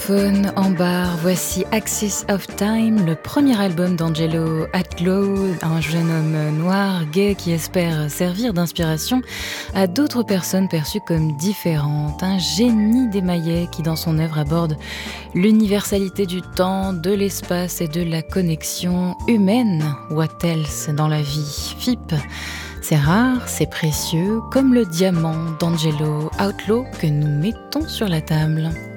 Phone en bar, voici Axis of Time, le premier album d'Angelo Atlow, un jeune homme noir, gay, qui espère servir d'inspiration à d'autres personnes perçues comme différentes. Un génie d'émaillé qui, dans son œuvre, aborde l'universalité du temps, de l'espace et de la connexion humaine. What else dans la vie? FIP. C'est rare, c'est précieux, comme le diamant d'Angelo Outlaw que nous mettons sur la table.